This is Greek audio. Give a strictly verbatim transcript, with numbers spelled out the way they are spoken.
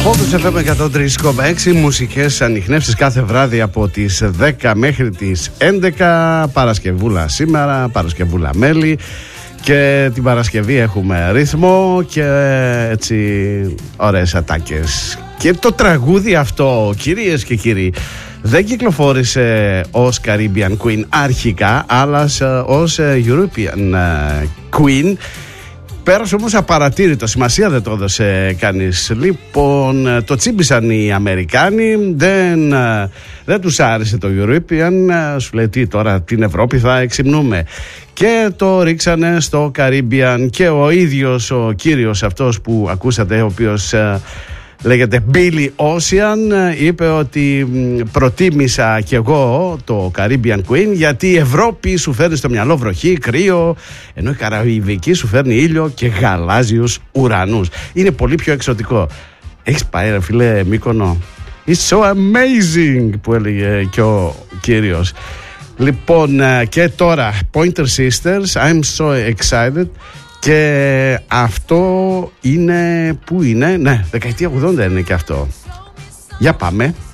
Focus εφ εμ εκατόν τρία κόμμα έξι, μουσικές ανιχνεύσεις κάθε βράδυ από τις δέκα μέχρι τις έντεκα. Παρασκευούλα σήμερα, Παρασκευούλα μέλη. Και την Παρασκευή έχουμε ρυθμό και έτσι ωραίες ατάκες. Και το τραγούδι αυτό, κυρίες και κύριοι, δεν κυκλοφόρησε ως Caribbean Queen αρχικά, αλλά ως European Queen. Πέρασε όμως απαρατήρητο, σημασία δεν το έδωσε κανείς. Λοιπόν, το τσίμπησαν οι Αμερικάνοι, δεν, δεν τους άρεσε το European, σου λέει τι τώρα, την Ευρώπη θα εξυμνούμε. Και το ρίξανε στο Caribbean και ο ίδιος ο κύριος αυτός που ακούσατε, ο οποίος λέγεται Billy Ocean, είπε ότι προτίμησα κι εγώ το Caribbean Queen γιατί η Ευρώπη σου φέρνει στο μυαλό βροχή, κρύο, ενώ η Καραϊβική σου φέρνει ήλιο και γαλάζιους ουρανούς. Είναι πολύ πιο εξωτικό. Έχεις πάει ρε φίλε Μύκονο? It's so amazing που έλεγε και ο κύριος. Λοιπόν, και τώρα Pointer Sisters, I'm so excited. Και αυτό είναι, πού είναι, ναι, δεκαετία ογδόντα είναι και αυτό. Για πάμε.